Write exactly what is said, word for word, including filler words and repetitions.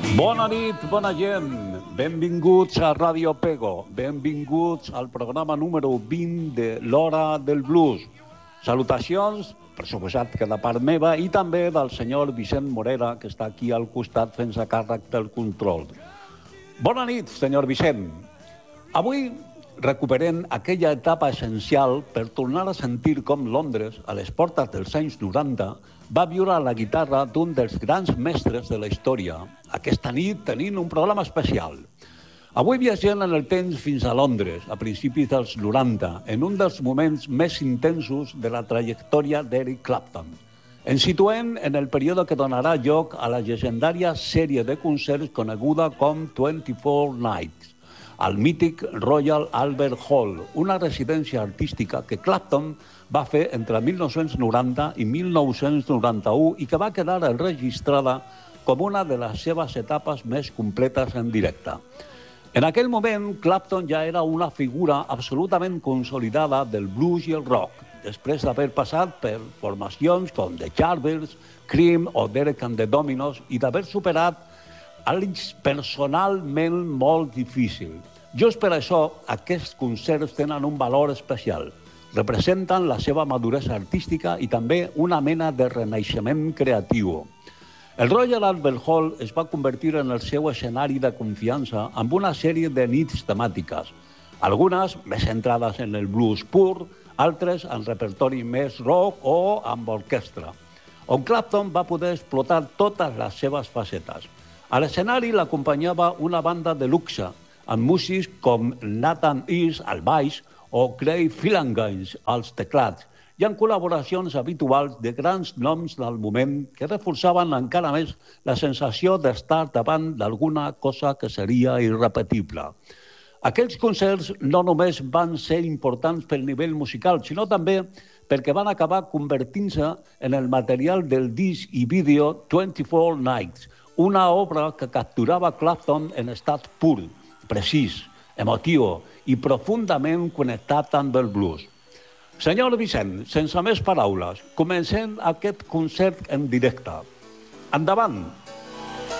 Bona nit, bona gent. Benvinguts a Radio Pego. Benvinguts al programa número vint de l'Hora del Blues. Salutacions, per suposat que de part meva, i també del senyor Vicent Morera, que està aquí al costat fent-se càrrec del control. Bona nit, senyor Vicent. Avui recuperem aquella etapa essencial per tornar a sentir com Londres, a les portes dels anys noranta, va viure la guitarra d'un dels grans mestres de la història. Aquesta nit tenim un programa especial. Avui viatgem en el temps fins a Londres, a principis dels noranta, en un dels moments més intensos de la trajectòria d'Eric Clapton. Ens situem en el període que donarà lloc a la llegendària sèrie de concerts coneguda com vint-i-quatre Nights, al mític Royal Albert Hall, una residència artística que Clapton va fer entre mil nou-cents noranta i mil nou-cents noranta-u i que va quedar enregistrada com una de les seves etapes més completes en directe. En aquell moment, Clapton ja era una figura absolutament consolidada del blues i el rock, després d'haver passat per formacions com The Charvers, Cream o Derek and the Dominos i d'haver superat anys personalment molt difícils. Just per això, aquests concerts tenen un valor especial. Representen la seva maduresa artística i també una mena de renaixement creatiu. El Royal Albert Hall es va convertir en el seu escenari de confiança amb una sèrie de nits temàtiques, algunes més centrades en el blues pur, altres en repertori més rock o amb orquestra, on Clapton va poder explotar totes les seves facetes. A l'escenari l'acompanyava una banda de luxe, amb músics com Nathan East al baix o Craig Phillinganes als teclats, i en col·laboracions habituals de grans noms del moment que reforçaven encara més la sensació d'estar davant d'alguna cosa que seria irrepetible. Aquells concerts no només van ser importants pel nivell musical, sinó també perquè van acabar convertint-se en el material del disc i vídeo vint-i-quatre Nights, una obra que capturava Clapton en estat pur, precís, emotiu i profundament connectat amb el blues. Senyor Vicent, sense més paraules, comencem aquest concert en directe. Endavant!